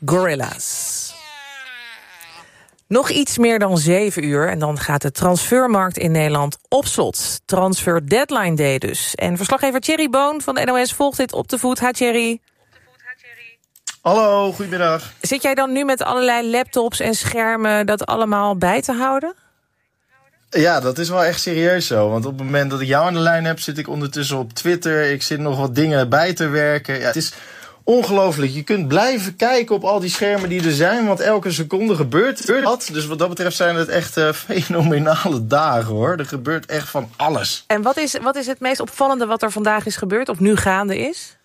Gorillaz. Nog iets meer dan 7 uur en dan gaat de transfermarkt in Nederland op slot. Transfer Deadline Day dus. En verslaggever Thierry Boon van de NOS volgt dit op de voet. Ha, Thierry. Hallo, goedemiddag. Zit jij dan nu met allerlei laptops en schermen dat allemaal bij te houden? Ja, dat is wel echt serieus zo. Want op het moment dat ik jou aan de lijn heb, zit ik ondertussen op Twitter. Ik zit nog wat dingen bij te werken. Ja, het is ongelooflijk. Je kunt blijven kijken op al die schermen die er zijn, want elke seconde gebeurt wat. Dus wat dat betreft zijn het echt fenomenale dagen, hoor. Er gebeurt echt van alles. En wat is het meest opvallende wat er vandaag is gebeurd, of nu gaande is?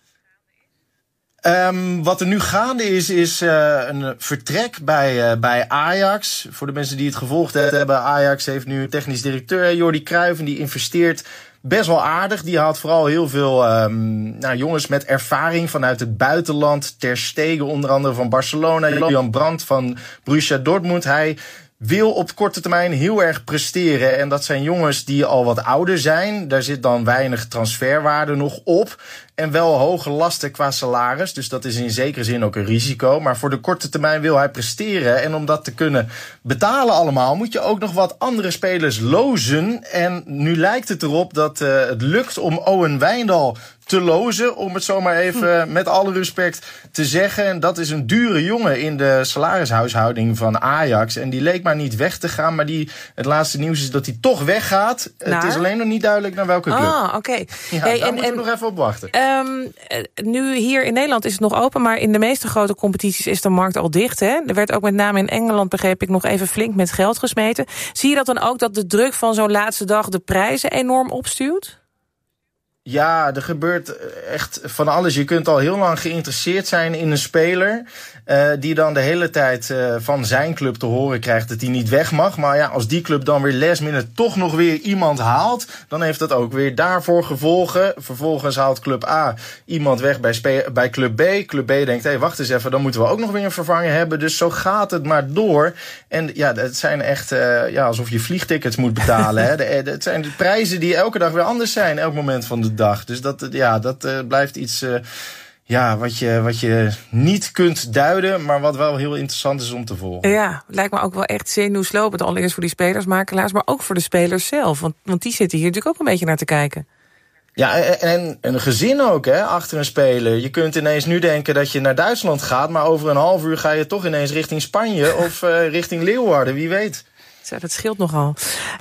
Wat er nu gaande is een vertrek bij Ajax. Voor de mensen die het gevolgd hebben, Ajax heeft nu een technisch directeur, Jordi Cruijff, en die investeert best wel aardig. Die haalt vooral heel veel jongens met ervaring vanuit het buitenland. Ter Stegen onder andere van Barcelona, Julian Brandt van Borussia Dortmund. Hij wil op korte termijn heel erg presteren. En dat zijn jongens die al wat ouder zijn. Daar zit dan weinig transferwaarde nog op. En wel hoge lasten qua salaris. Dus dat is in zekere zin ook een risico. Maar voor de korte termijn wil hij presteren. En om dat te kunnen betalen allemaal, moet je ook nog wat andere spelers lozen. En nu lijkt het erop dat het lukt om Owen Wijndal te lozen, om het zomaar even met alle respect te zeggen. En dat is een dure jongen in de salarishuishouding van Ajax. En die leek maar niet weg te gaan, maar het laatste nieuws is dat hij toch weggaat. Het is alleen nog niet duidelijk naar welke club. Ah, oké. Ja, daar moeten we nog even op wachten. Nu hier in Nederland is het nog open, maar in de meeste grote competities is de markt al dicht. Hè? Er werd ook met name in Engeland, begreep ik, nog even flink met geld gesmeten. Zie je dat dan ook, dat de druk van zo'n laatste dag de prijzen enorm opstuwt? Ja, er gebeurt echt van alles. Je kunt al heel lang geïnteresseerd zijn in een speler die dan de hele tijd van zijn club te horen krijgt dat hij niet weg mag. Maar ja, als die club dan weer last minute toch nog weer iemand haalt, dan heeft dat ook weer daarvoor gevolgen. Vervolgens haalt club A iemand weg bij club B. Club B denkt, hé, wacht eens even, dan moeten we ook nog weer een vervanger hebben. Dus zo gaat het maar door. En ja, het zijn echt alsof je vliegtickets moet betalen. Hè. Het zijn de prijzen die elke dag weer anders zijn, elk moment van de dag. Dus dat blijft iets wat je niet kunt duiden, maar wat wel heel interessant is om te volgen. Ja, lijkt me ook wel echt zenuwslopend. Allereerst voor die spelersmakelaars, maar ook voor de spelers zelf. Want die zitten hier natuurlijk ook een beetje naar te kijken. Ja, en een gezin ook, hè, achter een speler. Je kunt ineens nu denken dat je naar Duitsland gaat, maar over een half uur ga je toch ineens richting Spanje of richting Leeuwarden, wie weet. Ja, dat scheelt nogal.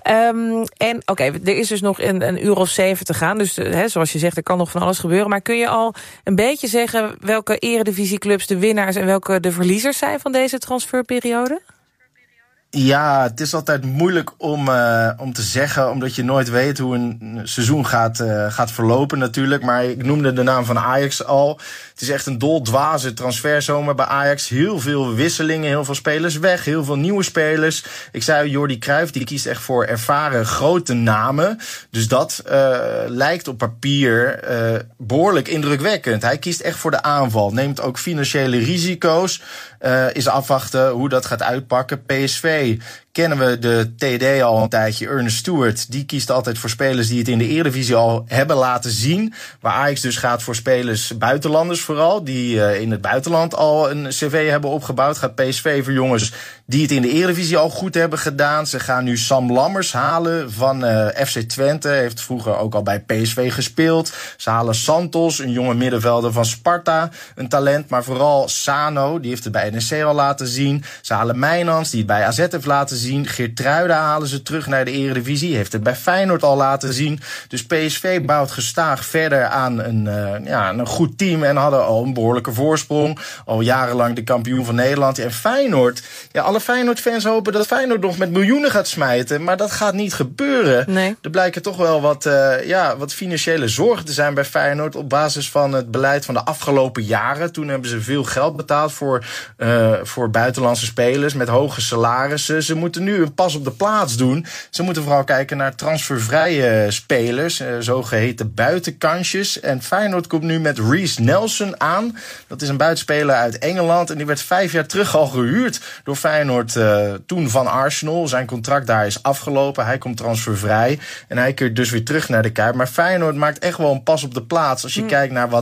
En oké, er is dus nog een uur of 7 te gaan. Dus zoals je zegt, er kan nog van alles gebeuren. Maar kun je al een beetje zeggen welke eredivisieclubs de winnaars en welke de verliezers zijn van deze transferperiode? Ja, het is altijd moeilijk om te zeggen, omdat je nooit weet hoe een seizoen gaat verlopen natuurlijk. Maar ik noemde de naam van Ajax al. Het is echt een doldwaze transferzomer bij Ajax. Heel veel wisselingen, heel veel spelers weg, heel veel nieuwe spelers. Ik zei, Jordi Cruijff, die kiest echt voor ervaren grote namen. Dus dat lijkt op papier behoorlijk indrukwekkend. Hij kiest echt voor de aanval, neemt ook financiële risico's. Is afwachten hoe dat gaat uitpakken. PSV kennen we de TD al een tijdje. Ernest Stewart, die kiest altijd voor spelers die het in de Eredivisie al hebben laten zien. Waar Ajax dus gaat voor spelers, buitenlanders vooral, die in het buitenland al een cv hebben opgebouwd. Gaat PSV voor jongens die het in de Eredivisie al goed hebben gedaan. Ze gaan nu Sam Lammers halen van FC Twente. Heeft vroeger ook al bij PSV gespeeld. Ze halen Santos, een jonge middenvelder van Sparta. Een talent, maar vooral Sano, die heeft het bij NEC al laten zien. Ze halen Mijnans, die het bij AZ heeft laten zien. Geertruida halen ze terug naar de Eredivisie. Heeft het bij Feyenoord al laten zien. Dus PSV bouwt gestaag verder aan een goed team. En hadden al een behoorlijke voorsprong. Al jarenlang de kampioen van Nederland. En Feyenoord, alle Feyenoord-fans hopen dat Feyenoord nog met miljoenen gaat smijten. Maar dat gaat niet gebeuren. Nee. Er blijken toch wel wat financiële zorgen te zijn bij Feyenoord op basis van het beleid van de afgelopen jaren. Toen hebben ze veel geld betaald voor buitenlandse spelers met hoge salarissen. Ze moeten nu een pas op de plaats doen. Ze moeten vooral kijken naar transfervrije spelers, zogeheten buitenkansjes. En Feyenoord komt nu met Reiss Nelson aan. Dat is een buitenspeler uit Engeland en die werd 5 jaar terug al gehuurd door Feyenoord, toen van Arsenal. Zijn contract daar is afgelopen. Hij komt transfervrij en hij keert dus weer terug naar de Kuip. Maar Feyenoord maakt echt wel een pas op de plaats als je kijkt naar wat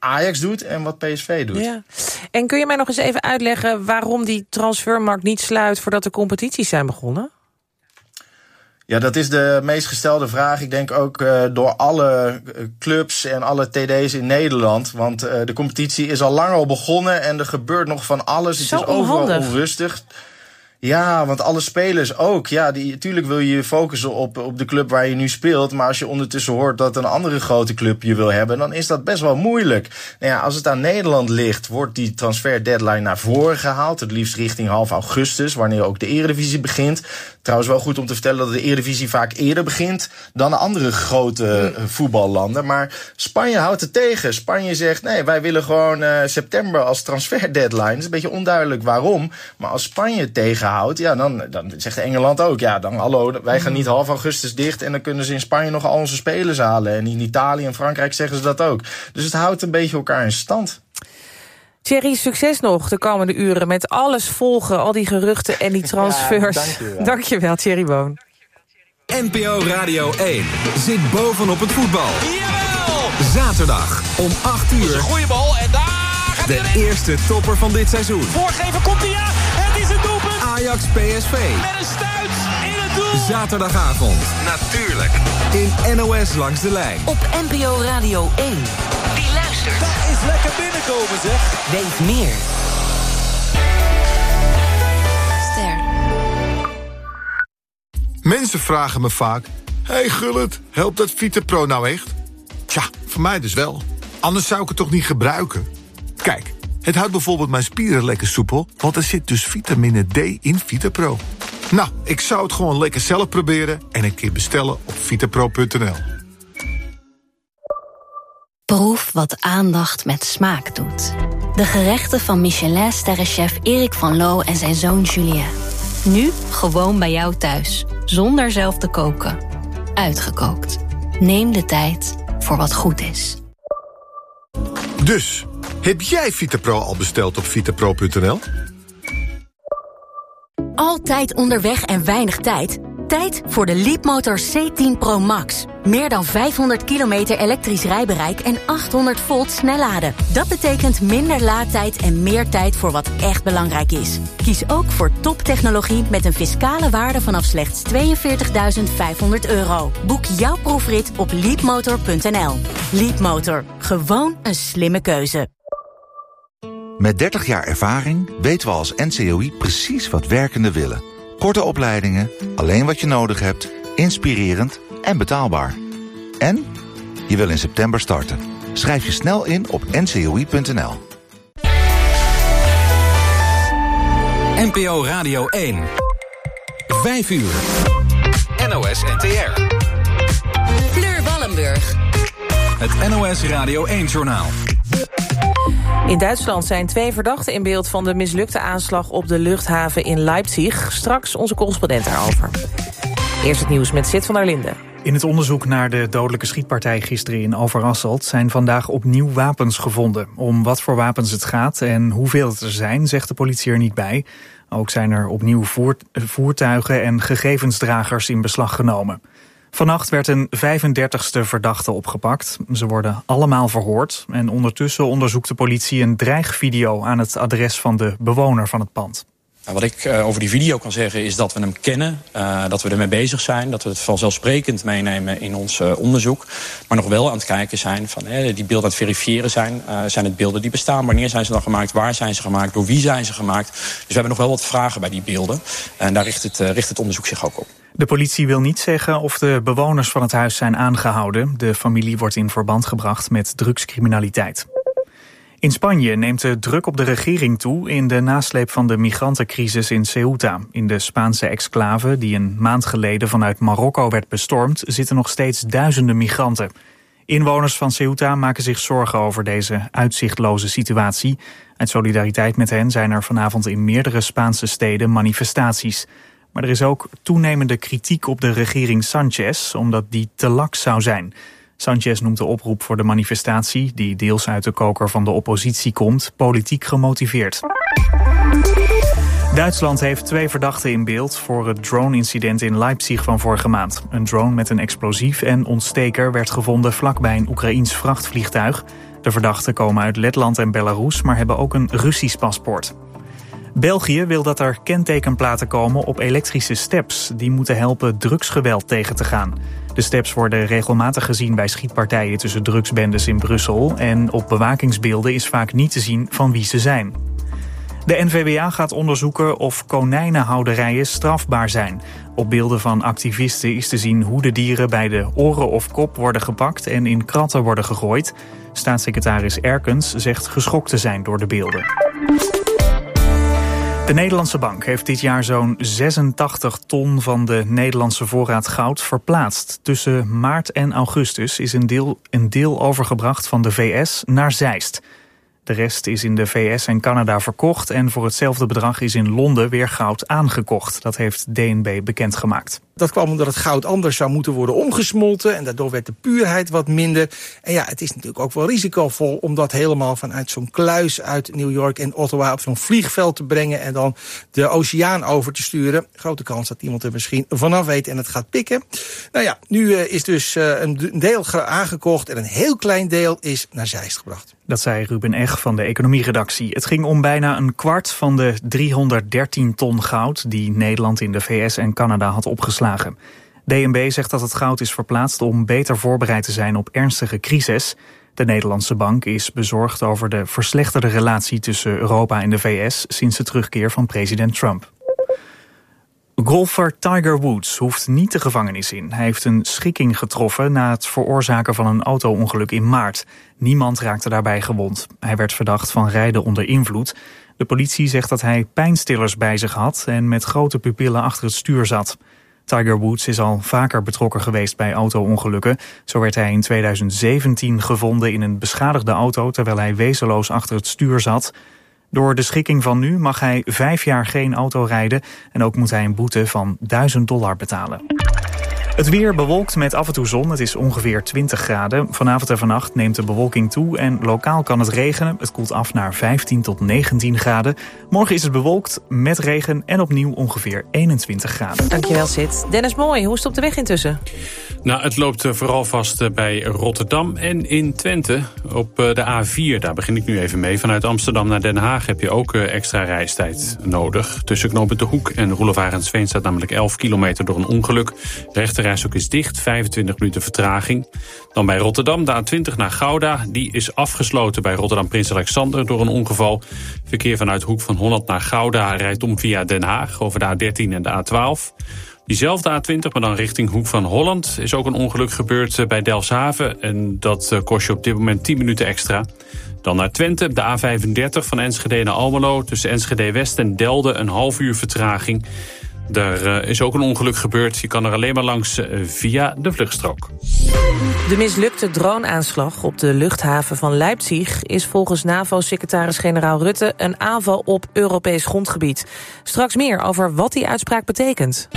Ajax doet en wat PSV doet. Ja. En kun je mij nog eens even uitleggen waarom die transfermarkt niet sluit voordat de competities zijn begonnen? Ja, dat is de meest gestelde vraag. Ik denk ook door alle clubs en alle TD's in Nederland. Want de competitie is al lang al begonnen en er gebeurt nog van alles. Het is overal onrustig. Ja, want alle spelers ook. Ja, natuurlijk wil je focussen op de club waar je nu speelt. Maar als je ondertussen hoort dat een andere grote club je wil hebben, dan is dat best wel moeilijk. Nou ja, als het aan Nederland ligt, wordt die transfer deadline naar voren gehaald. Het liefst richting half augustus, wanneer ook de Eredivisie begint. Trouwens wel goed om te vertellen dat de Eredivisie vaak eerder begint dan de andere grote voetballanden. Maar Spanje houdt het tegen. Spanje zegt, nee, wij willen gewoon september als transfer deadline. Het is een beetje onduidelijk waarom. Maar als Spanje het tegenhoudt, ja, dan zegt Engeland ook, ja, dan hallo, wij gaan niet half augustus dicht en dan kunnen ze in Spanje nog al onze spelers halen. En in Italië en Frankrijk zeggen ze dat ook. Dus het houdt een beetje elkaar in stand. Thierry, succes nog de komende uren met alles volgen, al die geruchten en die transfers. Ja, dankjewel, Thierry Boon. NPO Radio 1 zit bovenop het voetbal. Jawel! Zaterdag om 8 uur. Een goede bal en daar gaat de eerste topper van dit seizoen. Voorgever komt hij, ja, het is een doelpunt. Ajax PSV. Met een stuit in het doel. Zaterdagavond, natuurlijk, in NOS Langs de Lijn. Op NPO Radio 1. Wie luistert? Dat is lekker binnenkomen, zeg. Weet meer. Ster. Mensen vragen me vaak, hey Gullit, helpt dat VitaPro nou echt? Tja, voor mij dus wel. Anders zou ik het toch niet gebruiken? Kijk, het houdt bijvoorbeeld mijn spieren lekker soepel, want er zit dus vitamine D in VitaPro. Nou, ik zou het gewoon lekker zelf proberen en een keer bestellen op vitapro.nl. Proef wat aandacht met smaak doet. De gerechten van Michelin-sterrenchef Erik van Loo en zijn zoon Julien. Nu gewoon bij jou thuis, zonder zelf te koken. Uitgekookt. Neem de tijd voor wat goed is. Dus, heb jij VitaPro al besteld op vitapro.nl? Altijd onderweg en weinig tijd? Tijd voor de Leapmotor C10 Pro Max. Meer dan 500 kilometer elektrisch rijbereik en 800 volt snelladen. Dat betekent minder laadtijd en meer tijd voor wat echt belangrijk is. Kies ook voor toptechnologie met een fiscale waarde vanaf slechts €42.500. Boek jouw proefrit op leapmotor.nl. Leapmotor. Gewoon een slimme keuze. Met 30 jaar ervaring weten we als NCOI precies wat werkenden willen. Korte opleidingen, alleen wat je nodig hebt, inspirerend en betaalbaar. En je wil in september starten. Schrijf je snel in op ncoi.nl. NPO Radio 1. 5 uur. NOS NTR. Fleur Wallenburg. Het NOS Radio 1-journaal. In Duitsland zijn 2 verdachten in beeld van de mislukte aanslag op de luchthaven in Leipzig. Straks onze correspondent daarover. Eerst het nieuws met Sid van der Linden. In het onderzoek naar de dodelijke schietpartij gisteren in Overasselt zijn vandaag opnieuw wapens gevonden. Om wat voor wapens het gaat en hoeveel het er zijn, zegt de politie er niet bij. Ook zijn er opnieuw voertuigen en gegevensdragers in beslag genomen. Vannacht werd een 35e verdachte opgepakt. Ze worden allemaal verhoord. En ondertussen onderzoekt de politie een dreigvideo aan het adres van de bewoner van het pand. Wat ik over die video kan zeggen is dat we hem kennen, dat we ermee bezig zijn, dat we het vanzelfsprekend meenemen in ons onderzoek. Maar nog wel aan het kijken zijn van die beelden aan het verifiëren zijn. Zijn het beelden die bestaan? Wanneer zijn ze dan gemaakt? Waar zijn ze gemaakt? Door wie zijn ze gemaakt? Dus we hebben nog wel wat vragen bij die beelden. En daar richt het onderzoek zich ook op. De politie wil niet zeggen of de bewoners van het huis zijn aangehouden. De familie wordt in verband gebracht met drugscriminaliteit. In Spanje neemt de druk op de regering toe in de nasleep van de migrantencrisis in Ceuta. In de Spaanse exclave, die een maand geleden vanuit Marokko werd bestormd, zitten nog steeds duizenden migranten. Inwoners van Ceuta maken zich zorgen over deze uitzichtloze situatie. Uit solidariteit met hen zijn er vanavond in meerdere Spaanse steden manifestaties. Maar er is ook toenemende kritiek op de regering Sanchez, omdat die te laks zou zijn. Sanchez noemt de oproep voor de manifestatie, die deels uit de koker van de oppositie komt, politiek gemotiveerd. Duitsland heeft 2 verdachten in beeld voor het drone-incident in Leipzig van vorige maand. Een drone met een explosief en ontsteker werd gevonden vlakbij een Oekraïens vrachtvliegtuig. De verdachten komen uit Letland en Belarus, maar hebben ook een Russisch paspoort. België wil dat er kentekenplaten komen op elektrische steps. Die moeten helpen drugsgeweld tegen te gaan. De steps worden regelmatig gezien bij schietpartijen tussen drugsbendes in Brussel. En op bewakingsbeelden is vaak niet te zien van wie ze zijn. De NVWA gaat onderzoeken of konijnenhouderijen strafbaar zijn. Op beelden van activisten is te zien hoe de dieren bij de oren of kop worden gepakt en in kratten worden gegooid. Staatssecretaris Erkens zegt geschokt te zijn door de beelden. De Nederlandse Bank heeft dit jaar zo'n 86 ton van de Nederlandse voorraad goud verplaatst. Tussen maart en augustus is een deel overgebracht van de VS naar Zeist. De rest is in de VS en Canada verkocht en voor hetzelfde bedrag is in Londen weer goud aangekocht. Dat heeft DNB bekendgemaakt. Dat kwam omdat het goud anders zou moeten worden omgesmolten en daardoor werd de puurheid wat minder. En ja, het is natuurlijk ook wel risicovol om dat helemaal vanuit zo'n kluis uit New York en Ottawa op zo'n vliegveld te brengen en dan de oceaan over te sturen. Grote kans dat iemand er misschien vanaf weet en het gaat pikken. Nou ja, nu is dus een deel aangekocht en een heel klein deel is naar Zeist gebracht. Dat zei Ruben Eg van de economieredactie. Het ging om bijna een kwart van de 313 ton goud die Nederland in de VS en Canada had opgeslagen. DNB zegt dat het goud is verplaatst om beter voorbereid te zijn op ernstige crisis. De Nederlandse Bank is bezorgd over de verslechterde relatie tussen Europa en de VS sinds de terugkeer van president Trump. Golfer Tiger Woods hoeft niet de gevangenis in. Hij heeft een schikking getroffen na het veroorzaken van een auto-ongeluk in maart. Niemand raakte daarbij gewond. Hij werd verdacht van rijden onder invloed. De politie zegt dat hij pijnstillers bij zich had en met grote pupillen achter het stuur zat. Tiger Woods is al vaker betrokken geweest bij auto-ongelukken. Zo werd hij in 2017 gevonden in een beschadigde auto terwijl hij wezenloos achter het stuur zat. Door de schikking van nu mag hij 5 jaar geen auto rijden en ook moet hij een boete van $1000 betalen. Het weer bewolkt met af en toe zon. Het is ongeveer 20 graden. Vanavond en vannacht neemt de bewolking toe en lokaal kan het regenen. Het koelt af naar 15 tot 19 graden. Morgen is het bewolkt met regen en opnieuw ongeveer 21 graden. Dankjewel, Sid. Dennis Mooi, hoe is het op de weg intussen? Nou, het loopt vooral vast bij Rotterdam en in Twente op de A4. Daar begin ik nu even mee. Vanuit Amsterdam naar Den Haag heb je ook extra reistijd nodig. Tussen knooppunt De Hoek en Roelof Arendsveen staat namelijk 11 kilometer door een ongeluk. De rechterreis ook is dicht, 25 minuten vertraging. Dan bij Rotterdam, de A20 naar Gouda. Die is afgesloten bij Rotterdam Prins Alexander door een ongeval. Verkeer vanuit Hoek van Holland naar Gouda rijdt om via Den Haag over de A13 en de A12. Diezelfde A20, maar dan richting Hoek van Holland, is ook een ongeluk gebeurd bij Delfshaven. En dat kost je op dit moment 10 minuten extra. Dan naar Twente, de A35 van Enschede naar Almelo. Tussen Enschede West en Delden een half uur vertraging. Daar is ook een ongeluk gebeurd. Je kan er alleen maar langs via de vluchtstrook. De mislukte droneaanslag op de luchthaven van Leipzig is volgens NAVO-secretaris-generaal Rutte een aanval op Europees grondgebied. Straks meer over wat die uitspraak betekent.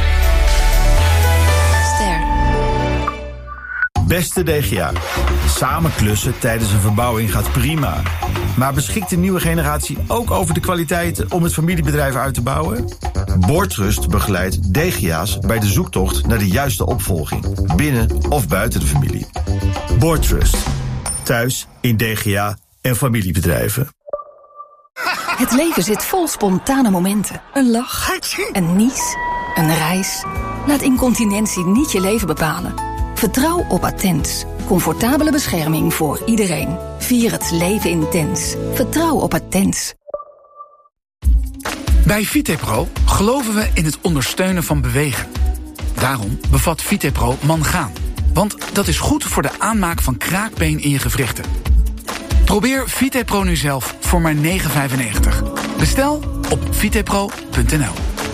Beste DGA, samen klussen tijdens een verbouwing gaat prima. Maar beschikt de nieuwe generatie ook over de kwaliteiten om het familiebedrijf uit te bouwen? Boardtrust begeleidt DGA's bij de zoektocht naar de juiste opvolging, binnen of buiten de familie. Boardtrust, thuis in DGA en familiebedrijven. Het leven zit vol spontane momenten. Een lach, een nies, een reis. Laat incontinentie niet je leven bepalen. Vertrouw op Attens. Comfortabele bescherming voor iedereen. Vier het leven intens. Vertrouw op Attens. Bij Vitepro geloven we in het ondersteunen van bewegen. Daarom bevat Vitepro mangaan. Want dat is goed voor de aanmaak van kraakbeen in je gewrichten. Probeer Vitepro nu zelf voor maar €9,95. Bestel op vitepro.nl.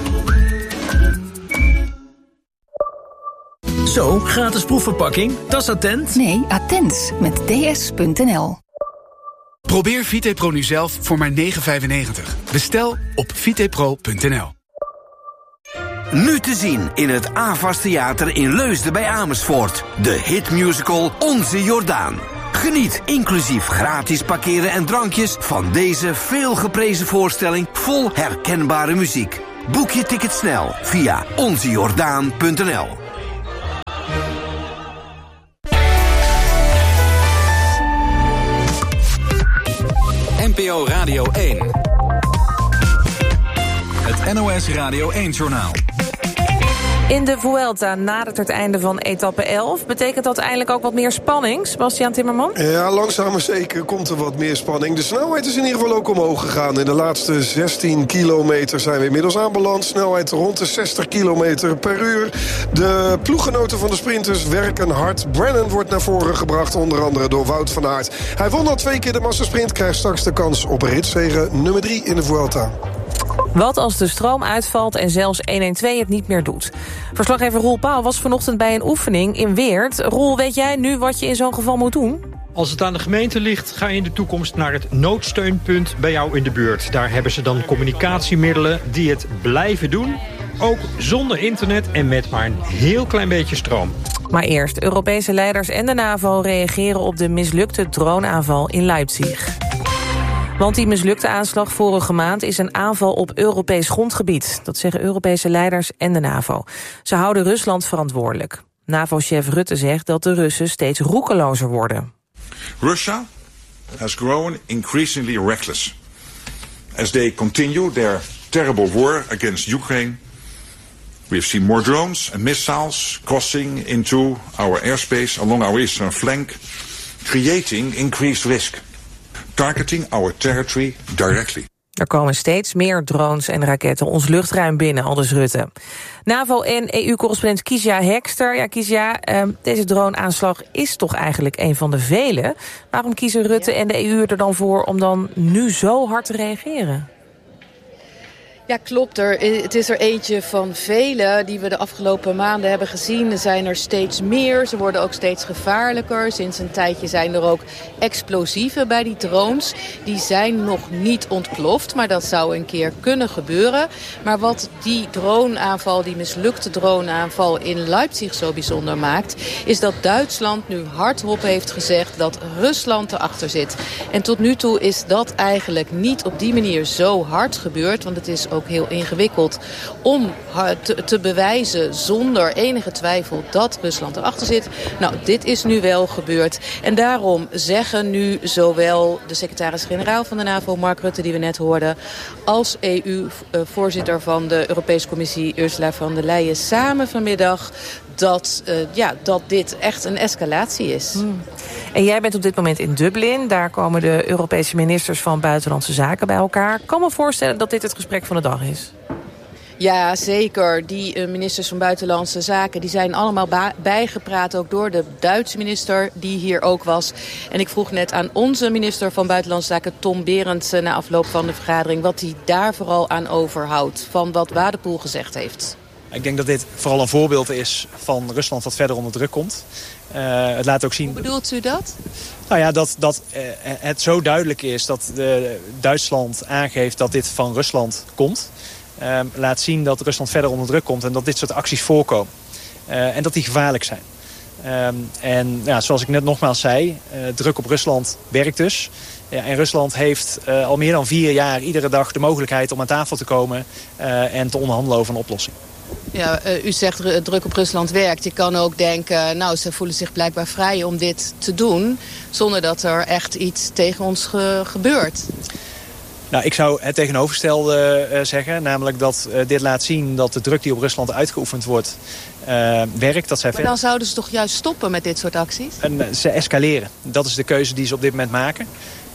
Zo, gratis proefverpakking, dat is Attent? Nee, Attens met ds.nl. Probeer Vitepro nu zelf voor maar €9,95. Bestel op vitepro.nl. Nu te zien in het AVAS Theater in Leusden bij Amersfoort. De hitmusical Onze Jordaan. Geniet inclusief gratis parkeren en drankjes van deze veelgeprezen voorstelling vol herkenbare muziek. Boek je ticket snel via onzejordaan.nl. NPO Radio 1. Het NOS Radio 1-journaal. In de Vuelta nadert het einde van etappe 11. Betekent dat eindelijk ook wat meer spanning, Sebastian Timmerman? Ja, langzaam maar zeker komt er wat meer spanning. De snelheid is in ieder geval ook omhoog gegaan. In de laatste 16 kilometer zijn we inmiddels aanbeland. Snelheid rond de 60 kilometer per uur. De ploeggenoten van de sprinters werken hard. Brennan wordt naar voren gebracht, onder andere door Wout van Aert. Hij won al 2 keer de massasprint, krijgt straks de kans op ritszege nummer 3 in de Vuelta. Wat als de stroom uitvalt en zelfs 112 het niet meer doet? Verslaggever Roel Pauw was vanochtend bij een oefening in Weert. Roel, weet jij nu wat je in zo'n geval moet doen? Als het aan de gemeente ligt, ga je in de toekomst naar het noodsteunpunt bij jou in de buurt. Daar hebben ze dan communicatiemiddelen die het blijven doen. Ook zonder internet en met maar een heel klein beetje stroom. Maar eerst, Europese leiders en de NAVO reageren op de mislukte droneaanval in Leipzig. Want die mislukte aanslag vorige maand is een aanval op Europees grondgebied. Dat zeggen Europese leiders en de NAVO. Ze houden Rusland verantwoordelijk. NAVO-chef Rutte zegt dat de Russen steeds roekelozer worden. Russia has grown increasingly reckless. As they continue their terrible war against Ukraine, we have seen more drones and missiles crossing into our airspace along our eastern flank, creating increased risk. Targeting our territory directly. Er komen steeds meer drones en raketten ons luchtruim binnen, aldus Rutte. NAVO en EU-correspondent Kizia Hekster. Ja, Kizia, deze droneaanslag is toch eigenlijk een van de vele. Waarom kiezen Rutte en de EU er dan voor om dan nu zo hard te reageren? Ja, klopt. Het is er eentje van vele die we de afgelopen maanden hebben gezien. Er zijn er steeds meer. Ze worden ook steeds gevaarlijker. Sinds een tijdje zijn er ook explosieven bij die drones. Die zijn nog niet ontploft, maar dat zou een keer kunnen gebeuren. Maar wat die droneaanval, die mislukte droneaanval in Leipzig zo bijzonder maakt, is dat Duitsland nu hardop heeft gezegd dat Rusland erachter zit. En tot nu toe is dat eigenlijk niet op die manier zo hard gebeurd, want het is ook heel ingewikkeld om te bewijzen zonder enige twijfel dat Rusland erachter zit. Nou, dit is nu wel gebeurd. En daarom zeggen nu zowel de secretaris-generaal van de NAVO, Mark Rutte, die we net hoorden, als EU-voorzitter van de Europese Commissie, Ursula von der Leyen, samen vanmiddag dat dit echt een escalatie is. En jij bent op dit moment in Dublin. Daar komen de Europese ministers van Buitenlandse Zaken bij elkaar. Ik kan me voorstellen dat dit het gesprek van de dag is. Ja, zeker. Die ministers van Buitenlandse Zaken die zijn allemaal bijgepraat, ook door de Duitse minister die hier ook was. En ik vroeg net aan onze minister van Buitenlandse Zaken, Tom Berends, na afloop van de vergadering, wat hij daar vooral aan overhoudt van wat Wadepoel gezegd heeft. Ik denk dat dit vooral een voorbeeld is van Rusland dat verder onder druk komt. Het laat ook zien. Hoe bedoelt u dat? Nou ja, dat het zo duidelijk is dat Duitsland aangeeft dat dit van Rusland komt. Laat zien dat Rusland verder onder druk komt en dat dit soort acties voorkomen. En dat die gevaarlijk zijn. En ja, zoals ik net nogmaals zei, druk op Rusland werkt dus. Ja, en Rusland heeft al meer dan 4 jaar iedere dag de mogelijkheid om aan tafel te komen en te onderhandelen over een oplossing. Ja, u zegt druk op Rusland werkt. Je kan ook denken, nou, ze voelen zich blijkbaar vrij om dit te doen, zonder dat er echt iets tegen ons gebeurt. Nou, ik zou het tegenovergestelde zeggen. Namelijk dat dit laat zien dat de druk die op Rusland uitgeoefend wordt werkt. Dat zij maar dan zouden ze toch juist stoppen met dit soort acties? En ze escaleren. Dat is de keuze die ze op dit moment maken.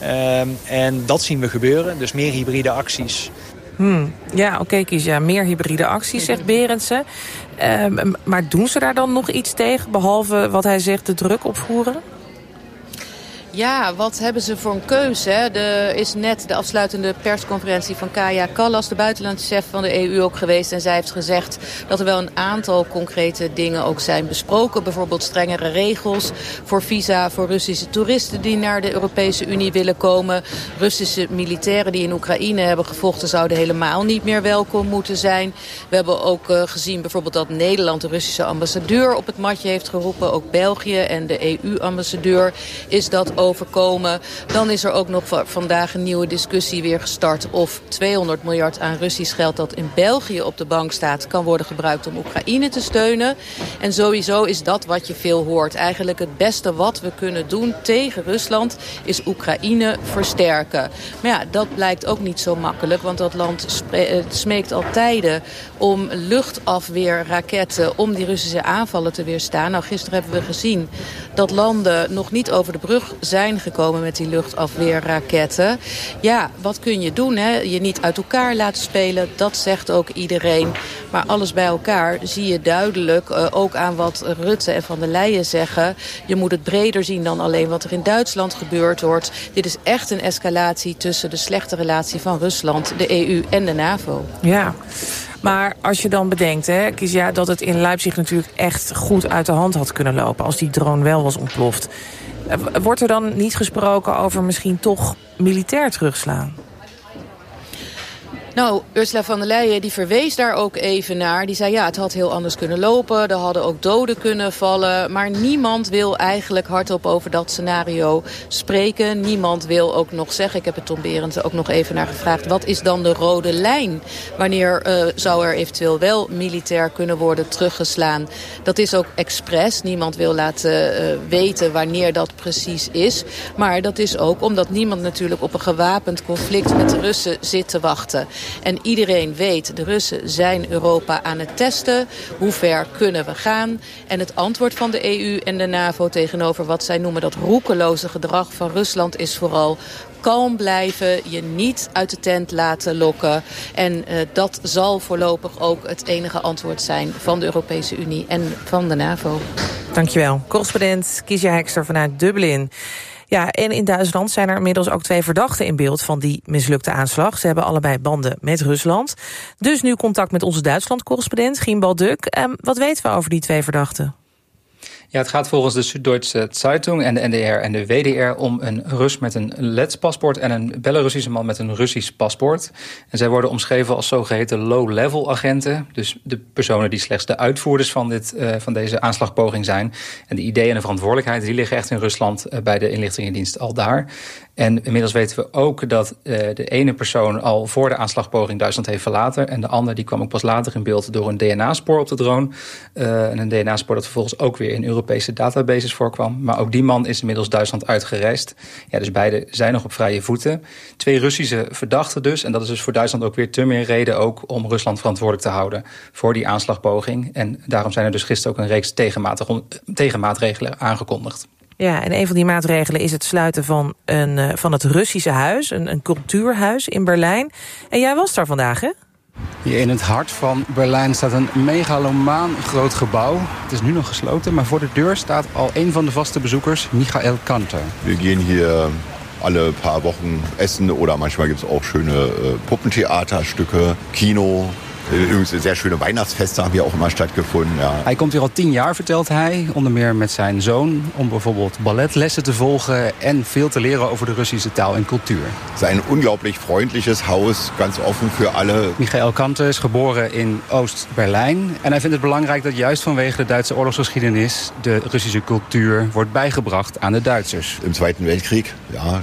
En dat zien we gebeuren. Dus meer hybride acties. Ja, oké, Kizia. Meer hybride acties, zegt Berendsen. Maar doen ze daar dan nog iets tegen, behalve wat hij zegt, de druk opvoeren? Ja, wat hebben ze voor een keuze? Er is net de afsluitende persconferentie van Kaja Kallas, de buitenlandchef van de EU, ook geweest. En zij heeft gezegd dat er wel een aantal concrete dingen ook zijn besproken. Bijvoorbeeld strengere regels voor visa voor Russische toeristen die naar de Europese Unie willen komen. Russische militairen die in Oekraïne hebben gevochten zouden helemaal niet meer welkom moeten zijn. We hebben ook gezien bijvoorbeeld dat Nederland de Russische ambassadeur op het matje heeft geroepen. Ook België en de EU-ambassadeur is dat overkomen. Dan is er ook nog vandaag een nieuwe discussie weer gestart of 200 miljard aan Russisch geld dat in België op de bank staat kan worden gebruikt om Oekraïne te steunen. En sowieso is dat wat je veel hoort. Eigenlijk het beste wat we kunnen doen tegen Rusland is Oekraïne versterken. Maar ja, dat blijkt ook niet zo makkelijk, want dat land smeekt al tijden om luchtafweerraketten om die Russische aanvallen te weerstaan. Nou, gisteren hebben we gezien dat landen nog niet over de brug zijn gekomen met die luchtafweerraketten. Ja, wat kun je doen? Hè? Je niet uit elkaar laten spelen, dat zegt ook iedereen. Maar alles bij elkaar zie je duidelijk, ook aan wat Rutte en Van der Leyen zeggen. Je moet het breder zien dan alleen wat er in Duitsland gebeurd wordt. Dit is echt een escalatie tussen de slechte relatie van Rusland, de EU en de NAVO. Ja. Maar als je dan bedenkt, hè, Kizia, dat het in Leipzig natuurlijk echt goed uit de hand had kunnen lopen als die drone wel was ontploft. Wordt er dan niet gesproken over misschien toch militair terugslaan? Nou, Ursula von der Leyen die verwees daar ook even naar. Die zei, ja, het had heel anders kunnen lopen. Er hadden ook doden kunnen vallen. Maar niemand wil eigenlijk hardop over dat scenario spreken. Niemand wil ook nog zeggen, ik heb het Tom Berends ook nog even naar gevraagd, wat is dan de rode lijn? Wanneer zou er eventueel wel militair kunnen worden teruggeslaan? Dat is ook expres. Niemand wil laten weten wanneer dat precies is. Maar dat is ook omdat niemand natuurlijk op een gewapend conflict met de Russen zit te wachten. En iedereen weet, de Russen zijn Europa aan het testen. Hoe ver kunnen we gaan? En het antwoord van de EU en de NAVO tegenover wat zij noemen dat roekeloze gedrag van Rusland is vooral kalm blijven, je niet uit de tent laten lokken. En dat zal voorlopig ook het enige antwoord zijn van de Europese Unie en van de NAVO. Dankjewel. Correspondent Kizia Hekster vanuit Dublin. Ja, en in Duitsland zijn er inmiddels ook 2 verdachten in beeld van die mislukte aanslag. Ze hebben allebei banden met Rusland. Dus nu contact met onze Duitsland-correspondent, Gimbal Duk. Wat weten we over die 2 verdachten? Ja, het gaat volgens de Süddeutsche Zeitung en de NDR en de WDR om een Rus met een Lets paspoort en een Belarusische man met een Russisch paspoort. En zij worden omschreven als zogeheten low-level agenten. Dus de personen die slechts de uitvoerders van deze aanslagpoging zijn. En de ideeën en de verantwoordelijkheid die liggen echt in Rusland bij de inlichtingendienst al daar. En inmiddels weten we ook dat de ene persoon al voor de aanslagpoging Duitsland heeft verlaten. En de ander die kwam ook pas later in beeld door een DNA-spoor op de drone. En een DNA-spoor dat vervolgens ook weer in Europese databases voorkwam. Maar ook die man is inmiddels Duitsland uitgereisd. Ja, dus beide zijn nog op vrije voeten. 2 Russische verdachten dus. En dat is dus voor Duitsland ook weer te meer reden ook om Rusland verantwoordelijk te houden voor die aanslagpoging. En daarom zijn er dus gisteren ook een reeks tegenmaatregelen aangekondigd. Ja, en een van die maatregelen is het sluiten van het Russische huis, een cultuurhuis in Berlijn. En jij was daar vandaag, hè? Hier in het hart van Berlijn staat een megalomaan groot gebouw. Het is nu nog gesloten, maar voor de deur staat al een van de vaste bezoekers, Michael Kanter. We gaan hier alle paar Wochen essen oder manchmal gibt es auch schöne Puppentheaterstücke, Kino. Übrigens, sehr schöne Weihnachtsfeste haben hier auch immer stattgefunden. Ja. Hij komt hier al 10 jaar, vertelt hij. Onder meer met zijn zoon. Om bijvoorbeeld balletlessen te volgen. En veel te leren over de Russische taal en cultuur. Het is een unglaublich freundliches Haus. Ganz offen voor alle. Michael Kanter is geboren in Oost-Berlijn. En hij vindt het belangrijk dat juist vanwege de Duitse oorlogsgeschiedenis de Russische cultuur wordt bijgebracht aan de Duitsers. Im Zweiten Weltkrieg, ja,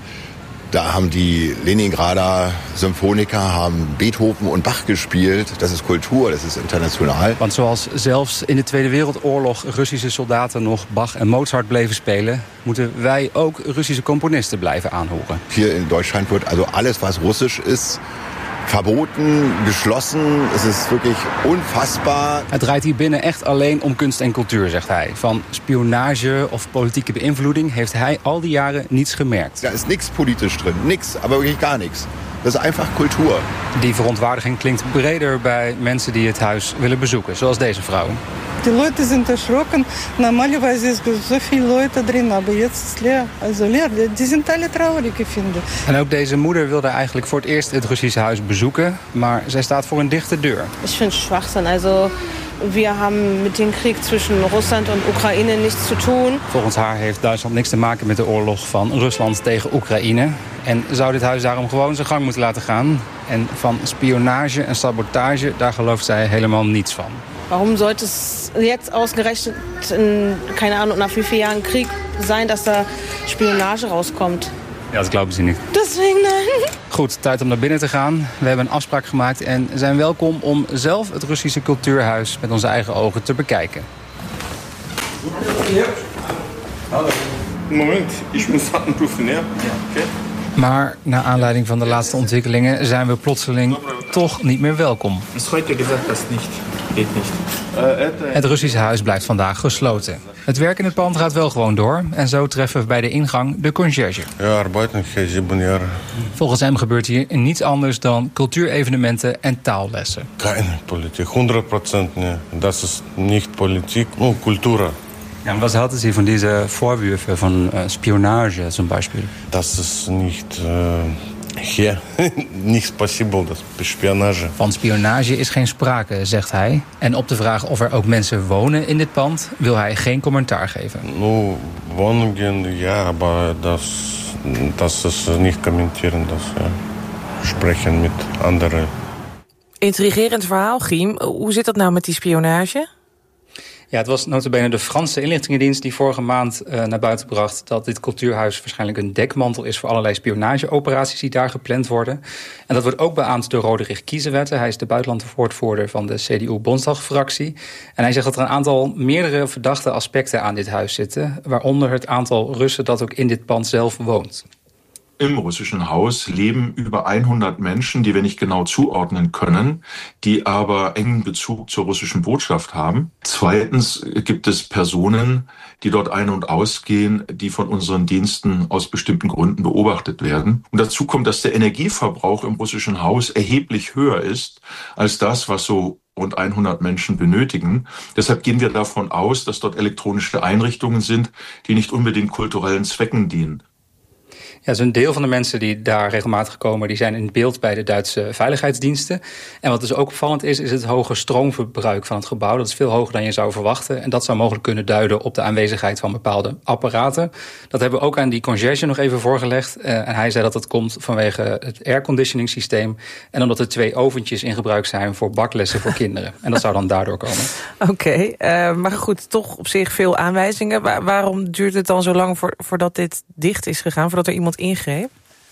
Da haben die Leningrader Symphoniker Beethoven und Bach gespielt. Dat is cultuur, dat is internationaal. Want zoals zelfs in de Tweede Wereldoorlog Russische soldaten nog Bach en Mozart bleven spelen, moeten wij ook Russische componisten blijven aanhoren. Hier in Duitsland wordt also alles wat Russisch is verboten, geschlossen. Het is wirklich unfassbar. Het draait hier binnen echt alleen om kunst en cultuur, zegt hij. Van spionage of politieke beïnvloeding heeft hij al die jaren niets gemerkt. Er is niks politisch drin, niks, aber wirklich gar niks. Dat is einfach cultuur. Die verontwaardiging klinkt breder bij mensen die het huis willen bezoeken, zoals deze vrouw. Die Leute sind erschrocken. Normalerweise ist so viele Leute drin, aber jetzt ist leer. Also leer. Die sind alle traurig, ich finde. En ook deze moeder wilde eigenlijk voor het eerst het Russische huis bezoeken, maar zij staat voor een dichte deur. Ik vind het Schwachsinn. Also wir haben mit dem Krieg zwischen Russland und Oekraïne nichts zu tun. Volgens haar heeft Duitsland niks te maken met de oorlog van Rusland tegen Oekraïne. En zou dit huis daarom gewoon zijn gang moeten laten gaan. En van spionage en sabotage, daar gelooft zij helemaal niets van. Warum sollte es jetzt ausgerechnet in, keine Ahnung, nach wie vielen Jahren Krieg sein, dass da Spionage rauskommt? Ja, dat geloven ze niet. Deswegen nein. Goed, tijd om naar binnen te gaan. We hebben een afspraak gemaakt en zijn welkom om zelf het Russische cultuurhuis met onze eigen ogen te bekijken. Moment, ik moet een proeven. Maar naar aanleiding van de laatste ontwikkelingen zijn we plotseling toch niet meer welkom. Het Russische huis blijft vandaag gesloten. Het werk in het pand gaat wel gewoon door. En zo treffen we bij de ingang de conciërge. Ja, arbeid nog 7 jaar. Volgens hem gebeurt hier niets anders dan cultuurevenementen en taallessen. Geen politiek, 100% nee. Dat is niet politiek, maar cultuur. Ja, und was halten Sie von dieser Vorwürfe von Spionage zum Beispiel? Das ist nicht hier nicht possible, das Spionage. Van spionage is geen sprake, zegt hij. En op de vraag of er ook mensen wonen in dit pand wil hij geen commentaar geven. Nou, woningen ja, maar dat is niet commenteren, dat spreken met anderen. Intrigerend verhaal, Giem. Hoe zit dat nou met die spionage? Ja, het was nota bene de Franse inlichtingendienst die vorige maand naar buiten bracht dat dit cultuurhuis waarschijnlijk een dekmantel is voor allerlei spionageoperaties die daar gepland worden. En dat wordt ook beaamd door Roderich Kiesewetter. Hij is de buitenlandwoordvoerder van de CDU-Bondsdag-fractie. En hij zegt dat er een aantal meerdere verdachte aspecten aan dit huis zitten, waaronder het aantal Russen dat ook in dit pand zelf woont. Im russischen Haus leben über 100 Menschen, die wir nicht genau zuordnen können, die aber engen Bezug zur russischen Botschaft haben. Zweitens gibt es Personen, die dort ein- und ausgehen, die von unseren Diensten aus bestimmten Gründen beobachtet werden. Und dazu kommt, dass der Energieverbrauch im russischen Haus erheblich höher ist als das, was so rund 100 Menschen benötigen. Deshalb gehen wir davon aus, dass dort elektronische Einrichtungen sind, die nicht unbedingt kulturellen Zwecken dienen. Ja, dus een deel van de mensen die daar regelmatig komen, die zijn in beeld bij de Duitse veiligheidsdiensten. En wat dus ook opvallend is het hoge stroomverbruik van het gebouw. Dat is veel hoger dan je zou verwachten. En dat zou mogelijk kunnen duiden op de aanwezigheid van bepaalde apparaten. Dat hebben we ook aan die conciërge nog even voorgelegd. En hij zei dat dat komt vanwege het airconditioning systeem. En omdat er 2 oventjes in gebruik zijn voor baklessen voor kinderen. En dat zou dan daardoor komen. Oké, maar goed, toch op zich veel aanwijzingen. Waarom duurt het dan zo lang voordat dit dicht is gegaan, voordat er iemand ingreep?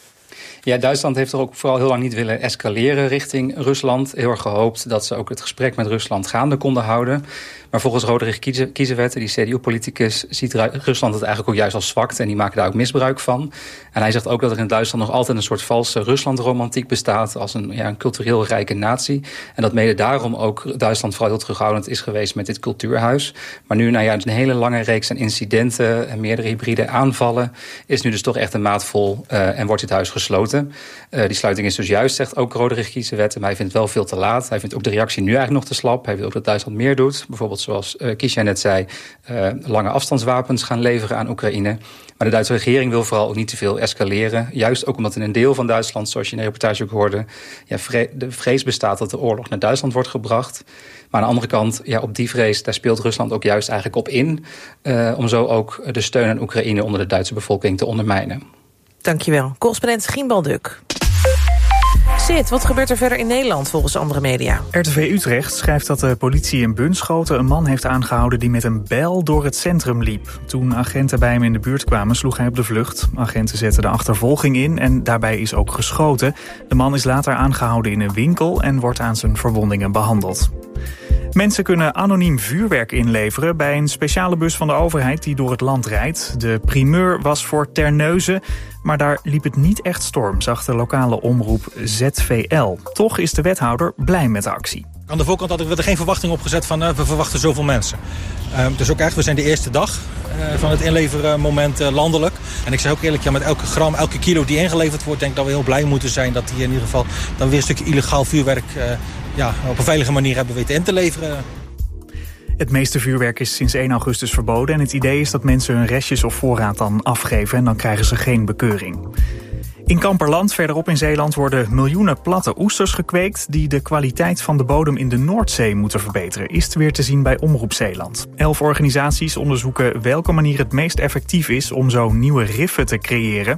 Ja, Duitsland heeft er ook vooral heel lang niet willen escaleren richting Rusland. Heel erg gehoopt dat ze ook het gesprek met Rusland gaande konden houden. Maar volgens Roderich Kiesewetter, die CDU-politicus, ziet Rusland het eigenlijk ook juist als zwakte en die maken daar ook misbruik van. En hij zegt ook dat er in Duitsland nog altijd een soort valse Rusland-romantiek bestaat als een cultureel rijke natie. En dat mede daarom ook Duitsland vooral heel terughoudend is geweest met dit cultuurhuis. Maar nu, een hele lange reeks aan incidenten en meerdere hybride aanvallen is nu dus toch echt een maat vol en wordt dit huis gesloten. Die sluiting is dus juist, zegt ook Roderich Kiesewetter, maar hij vindt het wel veel te laat. Hij vindt ook de reactie nu eigenlijk nog te slap. Hij wil ook dat Duitsland meer doet. Bijvoorbeeld zoals Kiesja net zei, lange afstandswapens gaan leveren aan Oekraïne. Maar de Duitse regering wil vooral ook niet te veel escaleren. Juist ook omdat in een deel van Duitsland, zoals je in de reportage ook hoorde, de vrees bestaat dat de oorlog naar Duitsland wordt gebracht. Maar aan de andere kant, op die vrees, daar speelt Rusland ook juist eigenlijk op in. Om zo ook de steun aan Oekraïne onder de Duitse bevolking te ondermijnen. Dankjewel. Correspondent Gimbal Duk. Sid, wat gebeurt er verder in Nederland volgens andere media? RTV Utrecht schrijft dat de politie in Bunschoten een man heeft aangehouden die met een bijl door het centrum liep. Toen agenten bij hem in de buurt kwamen, sloeg hij op de vlucht. Agenten zetten de achtervolging in en daarbij is ook geschoten. De man is later aangehouden in een winkel en wordt aan zijn verwondingen behandeld. Mensen kunnen anoniem vuurwerk inleveren bij een speciale bus van de overheid die door het land rijdt. De primeur was voor Terneuzen, maar daar liep het niet echt storm, zag de lokale omroep ZVL. Toch is de wethouder blij met de actie. Aan de voorkant hadden we er geen verwachting op gezet van we verwachten zoveel mensen. Dus ook echt, we zijn de eerste dag van het inlevermoment landelijk. En ik zeg ook eerlijk, met elke gram, elke kilo die ingeleverd wordt, denk ik dat we heel blij moeten zijn dat hier in ieder geval dan weer een stukje illegaal vuurwerk op een veilige manier hebben weten in te leveren. Het meeste vuurwerk is sinds 1 augustus verboden en het idee is dat mensen hun restjes of voorraad dan afgeven en dan krijgen ze geen bekeuring. In Kamperland, verderop in Zeeland, worden miljoenen platte oesters gekweekt die de kwaliteit van de bodem in de Noordzee moeten verbeteren, is weer te zien bij Omroep Zeeland. 11 organisaties onderzoeken welke manier het meest effectief is om zo nieuwe riffen te creëren.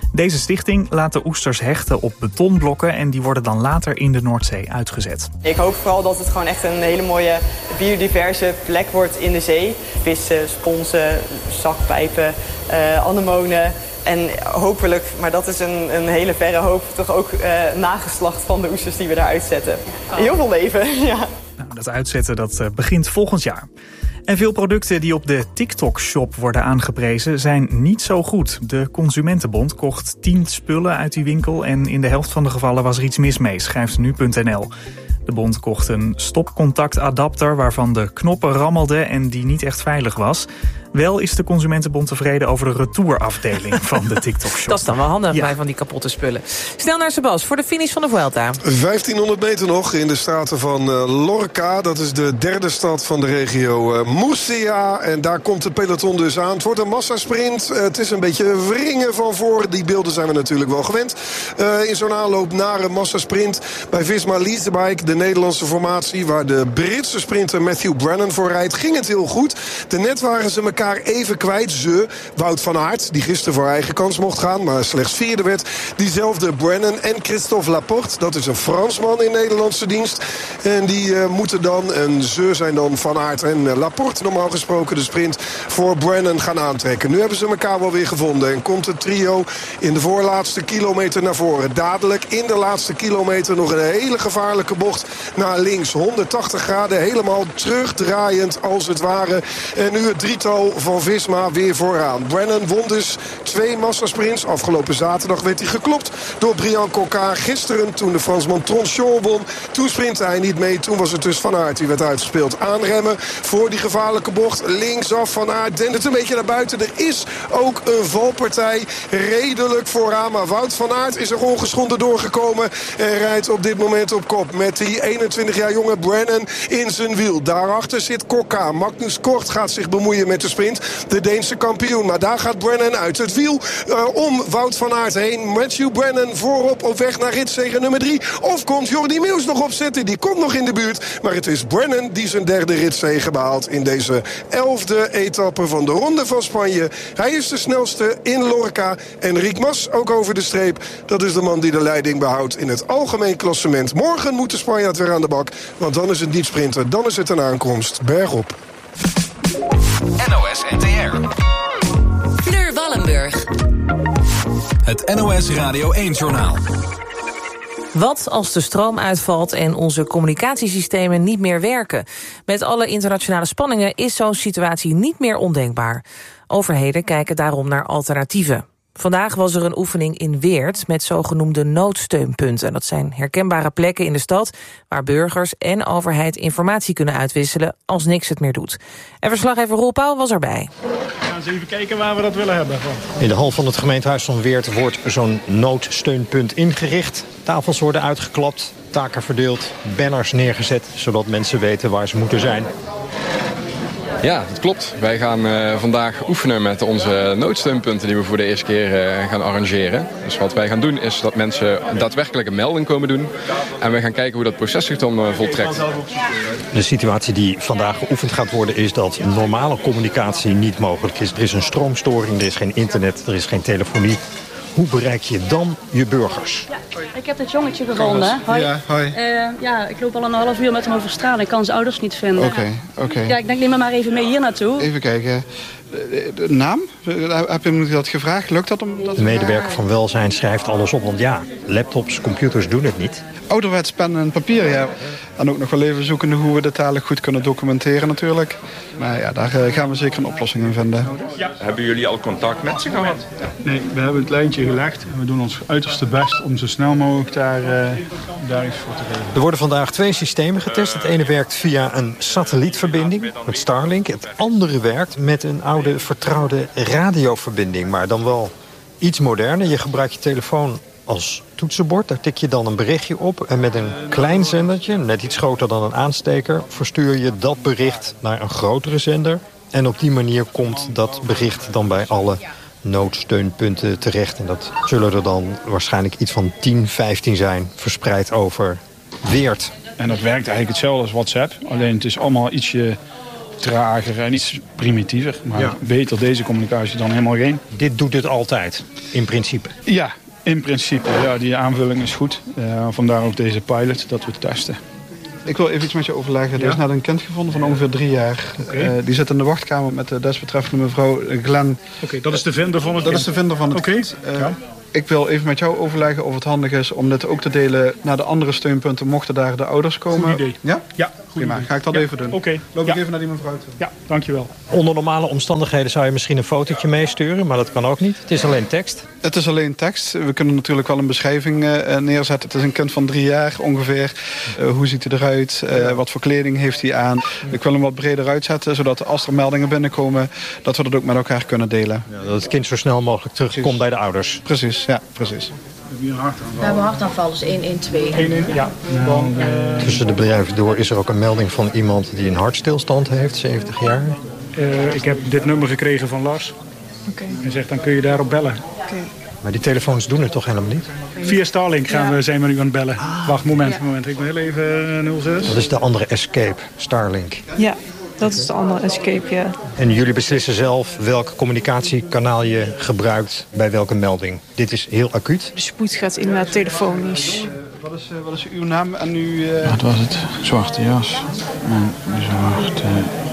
Deze stichting laat de oesters hechten op betonblokken en die worden dan later in de Noordzee uitgezet. Ik hoop vooral dat het gewoon echt een hele mooie biodiverse plek wordt in de zee. Vissen, sponsen, zakpijpen, anemonen. En hopelijk, maar dat is een hele verre hoop, toch ook nageslacht van de oesters die we daar uitzetten. Heel veel leven, ja. Nou, dat uitzetten dat begint volgend jaar. En veel producten die op de TikTok-shop worden aangeprezen zijn niet zo goed. De Consumentenbond kocht 10 spullen uit die winkel en in de helft van de gevallen was er iets mis mee, schrijft nu.nl. De bond kocht een stopcontactadapter waarvan de knoppen rammelden en die niet echt veilig was. Wel is de Consumentenbond tevreden over de retourafdeling van de TikTok-shop. Dat is dan wel handig bij van die kapotte spullen. Snel naar Sebas voor de finish van de Vuelta. 1500 meter nog in de straten van Lorca. Dat is de derde stad van de regio Murcia. En daar komt het peloton dus aan. Het wordt een massasprint. Het is een beetje wringen van voor. Die beelden zijn we natuurlijk wel gewend. In zo'n aanloop naar een massasprint bij Visma Leasebike, de Nederlandse formatie, waar de Britse sprinter Matthew Brennan voor rijdt, ging het heel goed. Net waren ze elkaar even kwijt. Wout van Aert, die gisteren voor eigen kans mocht gaan, maar slechts vierde werd. Diezelfde Brennan en Christophe Laporte, dat is een Fransman in Nederlandse dienst. En die moeten dan, en ze zijn dan Van Aert en Laporte, normaal gesproken de sprint voor Brennan gaan aantrekken. Nu hebben ze elkaar wel weer gevonden en komt het trio in de voorlaatste kilometer naar voren. Dadelijk in de laatste kilometer nog een hele gevaarlijke bocht naar links. 180 graden, helemaal terugdraaiend als het ware. En nu het drietal van Visma weer vooraan. Brennan won dus 2 massasprints. Afgelopen zaterdag werd hij geklopt door Brian Coquard. Gisteren, toen de Fransman Tronchon won, toen sprintte hij niet mee. Toen was het dus Van Aert die werd uitgespeeld. Aanremmen voor die gevaarlijke bocht. Linksaf Van Aert dendert een beetje naar buiten. Er is ook een valpartij redelijk vooraan. Maar Wout van Aert is er ongeschonden doorgekomen en rijdt op dit moment op kop met die 21 jaar jonge Brennan in zijn wiel. Daarachter zit Coquard. Magnus Kort gaat zich bemoeien met de sprint. De Deense kampioen. Maar daar gaat Brennan uit het wiel om Wout van Aert heen. Matthew Brennan voorop op weg naar ritzege nummer 3. Of komt Jordi Meeuws nog opzetten? Die komt nog in de buurt. Maar het is Brennan die zijn derde ritzege behaalt in deze 11e etappe van de Ronde van Spanje. Hij is de snelste in Lorca. En Riek Mas ook over de streep. Dat is de man die de leiding behoudt in het algemeen klassement. Morgen moet de Spanjaard weer aan de bak. Want dan is het niet sprinten. Dan is het een aankomst bergop. NOS NTR. Fleur Wallenburg. Het NOS Radio 1-journaal. Wat als de stroom uitvalt en onze communicatiesystemen niet meer werken? Met alle internationale spanningen is zo'n situatie niet meer ondenkbaar. Overheden kijken daarom naar alternatieven. Vandaag was er een oefening in Weert met zogenoemde noodsteunpunten. Dat zijn herkenbare plekken in de stad waar burgers en overheid informatie kunnen uitwisselen als niks het meer doet. En verslaggever Roel Pauw was erbij. We gaan eens even kijken waar we dat willen hebben. In de hal van het gemeentehuis van Weert wordt zo'n noodsteunpunt ingericht. Tafels worden uitgeklapt, taken verdeeld, banners neergezet, zodat mensen weten waar ze moeten zijn. Ja, dat klopt. Wij gaan vandaag oefenen met onze noodsteunpunten die we voor de eerste keer gaan arrangeren. Dus wat wij gaan doen is dat mensen daadwerkelijk een melding komen doen. En we gaan kijken hoe dat proces zich dan voltrekt. De situatie die vandaag geoefend gaat worden is dat normale communicatie niet mogelijk is. Er is een stroomstoring, er is geen internet, er is geen telefonie. Hoe bereik je dan je burgers? Ja, ik heb dit jongetje gevonden. Hoi. Ja, hoi. Ik loop al een half uur met hem over straat. Ik kan zijn ouders niet vinden. Oké. Ja, ik denk, neem me maar even mee hier naartoe. Even kijken. De naam? Heb je dat gevraagd? Lukt dat om dat de medewerker van Welzijn schrijft alles op. Want ja, laptops, computers doen het niet. Ouderwets pen en papier, ja. En ook nog wel even zoeken hoe we dit dadelijk goed kunnen documenteren natuurlijk. Maar ja, daar gaan we zeker een oplossing in vinden. Ja. Hebben jullie al contact met ze gehad? Nee, we hebben het lijntje gelegd. En we doen ons uiterste best om zo snel mogelijk daar iets voor te geven. Er worden vandaag 2 systemen getest. Het ene werkt via een satellietverbinding met Starlink. Het andere werkt met een oude vertrouwde radioverbinding. Maar dan wel iets moderner. Je gebruikt je telefoon als toetsenbord. Daar tik je dan een berichtje op. En met een klein zendertje, net iets groter dan een aansteker, verstuur je dat bericht naar een grotere zender. En op die manier komt dat bericht dan bij alle noodsteunpunten terecht. En dat zullen er dan waarschijnlijk iets van 10, 15 zijn, verspreid over Weert. En dat werkt eigenlijk hetzelfde als WhatsApp. Alleen het is allemaal ietsje trager en iets primitiever. Maar beter deze communicatie dan helemaal geen. Dit doet het altijd, in principe? Ja, in principe. Ja, die aanvulling is goed. Vandaar ook deze pilot, dat we testen. Ik wil even iets met je overleggen. Er is net een kind gevonden van ongeveer 3 jaar. Okay. Die zit in de wachtkamer met de desbetreffende mevrouw Glenn. Oké, dat is de vinder van het kind? Dat is de vinder van het kind. Ik wil even met jou overleggen of het handig is om dit ook te delen naar de andere steunpunten, mochten daar de ouders komen. Goed idee. Ja? Ja, goed idee. Ga ik dat even doen. Oké. Loop ik even naar die mevrouw toe. Ja, dankjewel. Onder normale omstandigheden zou je misschien een fotootje meesturen, maar dat kan ook niet. Het is alleen tekst. Het is alleen tekst. We kunnen natuurlijk wel een beschrijving neerzetten. Het is een kind van 3 jaar ongeveer. Hoe ziet hij eruit? Wat voor kleding heeft hij aan? Ik wil hem wat breder uitzetten, zodat als er meldingen binnenkomen, dat we dat ook met elkaar kunnen delen. Ja, dat het kind zo snel mogelijk terugkomt bij de ouders. Precies, ja, precies. We hebben hartaanvallers 112. Ja. Tussen de bedrijven door is er ook een melding van iemand die een hartstilstand heeft, 70 jaar. Ik heb dit nummer gekregen van Lars. Okay. Hij zegt, dan kun je daarop bellen. Okay. Maar die telefoons doen het toch helemaal niet? Via Starlink zijn we nu aan het bellen. Wacht, moment. Ik wil heel even 06. Dat is de andere Escape, Starlink. Ja, dat is de andere Escape, ja. En jullie beslissen zelf welk communicatiekanaal je gebruikt bij welke melding. Dit is heel acuut. De spoed gaat inderdaad telefonisch. Wat is uw naam en uw... Wat was het? Zwarte jas. Zwarte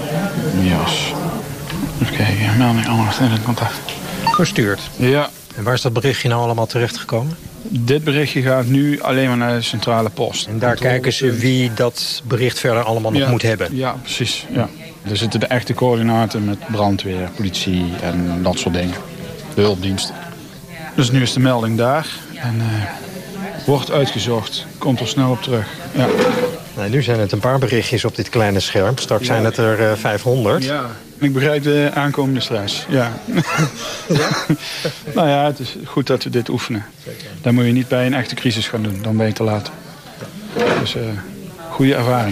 jas. Even kijken, melding anders in het contact. Gestuurd? Ja. En waar is dat berichtje nou allemaal terechtgekomen? Dit berichtje gaat nu alleen maar naar de centrale post. En daar kijken ze wie dat bericht verder allemaal nog moet hebben? Ja, precies. Ja. Er zitten de echte coördinaten met brandweer, politie en dat soort dingen. De hulpdiensten. Dus nu is de melding daar. En wordt uitgezocht. Komt er snel op terug. Ja. Nou, nu zijn het een paar berichtjes op dit kleine scherm. Straks zijn het er 500. Ja, ik begrijp de aankomende stress. Ja. Ja? Nou ja, het is goed dat we dit oefenen. Dan moet je niet bij een echte crisis gaan doen. Dan ben je te laat. Dus goede ervaring.